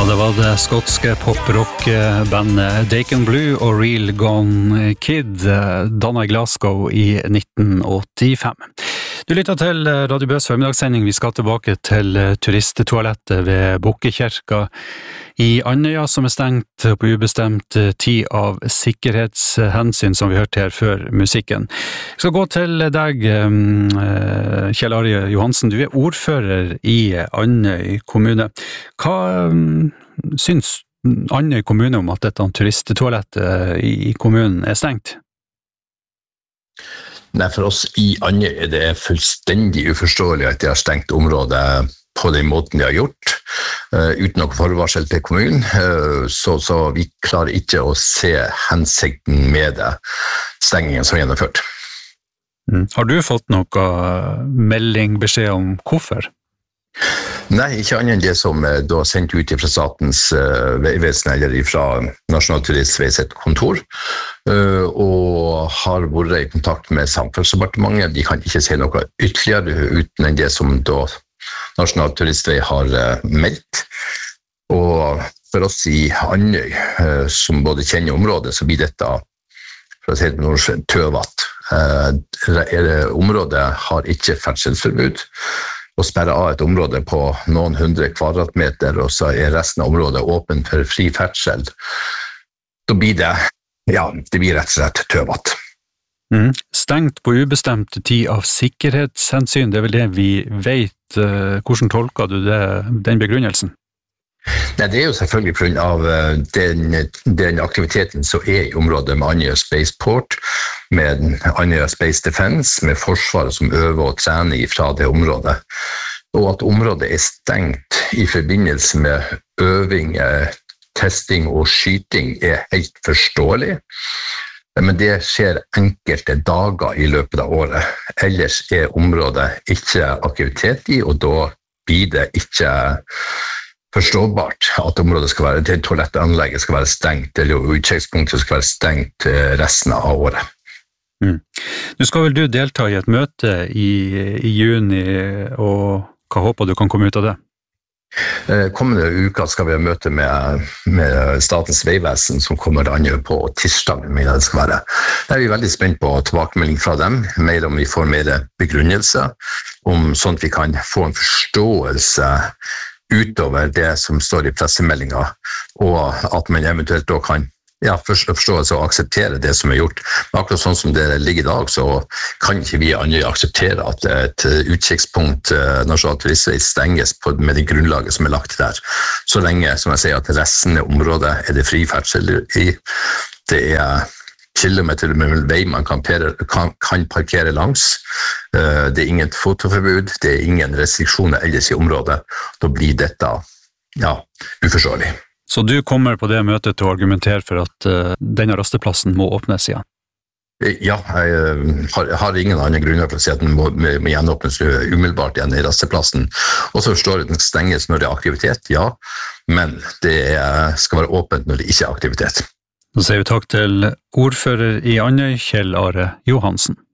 Det var det skotske pop-rock-bandet Dakin Blue og Real Gone Kid, dannet i Glasgow i 1985. Du lytter til Radio Bøs formidagssending. Vi skal tilbake til turisttoalettet ved Bukkekirka i Andøya, som stengt på ubestemt tid av sikkerhetshensyn, som vi hørte her før musikken. Jeg skal gå til deg, Kjell Arje Johansen. Du ordfører i Andøy kommune. Hva syns Andøy kommune om at dette turisttoalettet i kommunen stengt? Nei, for oss i Andøy det fullstendig uforståelig at de har stengt området på den måten de har gjort, uten noe forvarsel til kommunen, så vi klarer ikke å se hensikten med det stengingen som er gjennomført. Har du fått noe melding, beskjed om hvorfor? Nei, ikke annet enn det som da sendt ut fra Statens vegvesen eller fra Nasjonal Turistvei sitt kontor, og har vært i kontakt med Samferdselsdepartementet. De kan ikke se noe ytterligere uten enn det som da Nasjonal Turistvei har meldt. Og for oss i Andøy, som både kjenner området, så blir dette, for å si det noe, tøvatt. Området har ikke ferdselsforbud, og sperre av et område på noen 100 kvadratmeter, og så resten av området åpent for fri ferdsel. Da blir det blir rett og slett tøvatt. Stengt på ubestemt tid av sikkerhetshensyn, det vel det vi vet. Hvordan tolker du den begrunnelsen? Nei, det jo selvfølgelig på grunn av den aktiviteten som i området med Andøya Spaceport, med Andøya Space Defense, med Forsvaret som øver og trener fra det området. Og at området stengt i forbindelse med øving, testing og skyting helt forståelig. Men det skjer enkelte dager i løpet av året. Ellers området ikke aktivitet i, og da blir det ikke forståbart at området skal være, det toalettanlegget skal være stengt, eller utkikspunktet skal være stengt resten av året. Nu skal vel du delta i et møte i juni, og hva håper du kan komme ut av det? Kommende uka skal vi ha møte med Statens vegvesen som kommer til Andøy på tirsdag, mener det skal være. Der vi veldig spent på tilbakemelding fra dem, mer om vi får mer begrunnelse, om sånn at vi kan få en forståelse utover det som står i pressemeldingen, og at man eventuelt da kan forståelse og akseptere det som gjort. Men akkurat sånn som det ligger i dag, så kan ikke vi andre akseptere at et utkikspunkt Nasjonal Turistvei stenges med det grunnlaget som lagt der. Så lenge, som jeg sier, at resten av området det fri ferdsel i. Det kilometer med vei man kan parkere langs. Det ingen fotoforbud, det ingen restriksjoner ellers i området. Da blir dette, uforståelig. Så du kommer på det møtet til å argumentere for at denne rasteplassen må åpnes igjen? Ja, jeg har ingen andre grunner for å si at den må gjenåpnes umiddelbart igjen i rasteplassen. Og så forstår jeg at den stenges når det aktivitet, men det skal være åpent når det ikke aktivitet. Så sier vi takk til ordfører i Andøy, Kjell Arje Johansen.